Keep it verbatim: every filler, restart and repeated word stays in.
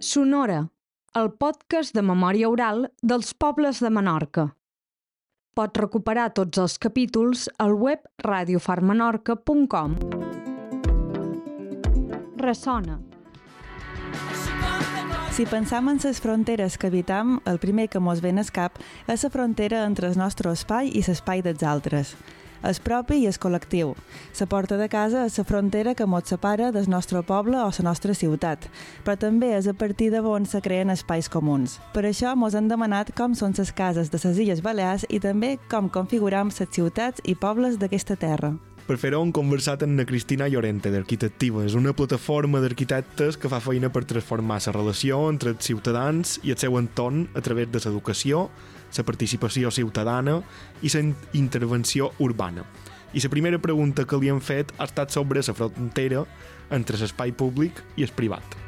Sonora, el podcast de memòria oral dels pobles de Menorca. Pots recuperar tots els capítols al web radio far menorca punt com. Ressona. Si pensam en les fronteres que habitam, el primer que mos ven al cap és la frontera entre el nostre espai i l'espai dels altres. El propi i el col·lectiu. La porta de casa és la frontera que mos separa del nostre poble o la nostra ciutat, però també és a partir de on se creen espais comuns. Per això mos han demanat com són les cases de les Illes Balears i també com configuram les ciutats i pobles d'aquesta terra. Per fer-ho hem conversat amb la Cristina Llorente d'Arquitectiva. És una plataforma d'arquitectes que fa feina per transformar la relació entre els ciutadans i el seu entorn a través de l'educació, la participació ciutadana i la intervenció urbana. I la primera pregunta que li han fet ha estat sobre la frontera entre l'espai públic i el privat.